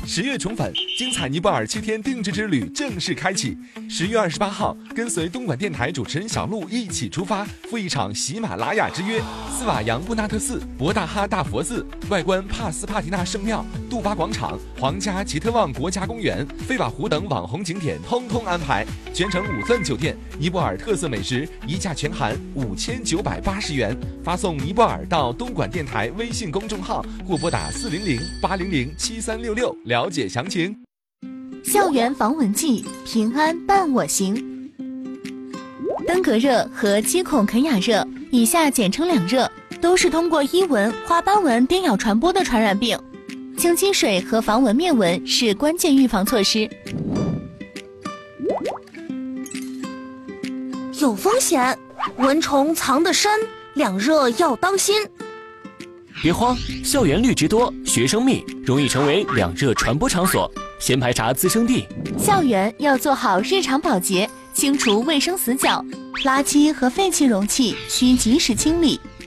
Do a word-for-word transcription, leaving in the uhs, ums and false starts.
十月宠粉，精彩尼泊尔七天定制之旅正式开启。十月二十八号，跟随东莞电台主持人小璐一起出发，赴一场喜马拉雅之约。斯瓦扬布纳特寺、博大哈大佛寺、外观帕斯帕提纳圣庙、杜巴广场、皇家吉特旺国家公园、费瓦湖等网红景点通通安排，全程五钻酒店，尼泊尔特色美食一价全含五千九百八十元。发送尼泊尔到东莞电台微信公众号或拨打四零零八零零七三六六了解详情。 校园防蚊剂，平安伴我行。登革热和基孔肯雅热，以下简称两热，都是通过伊蚊、花斑蚊叮咬传播的传染病。清积水和防蚊灭蚊是关键预防措施。 有风险，蚊虫藏得深，两热要当心。 别慌，校园绿植多，学生密，容易成为两热传播场所，先排查滋生地。 校园要做好日常保洁，清除卫生死角，垃圾和废弃容器需及时清理。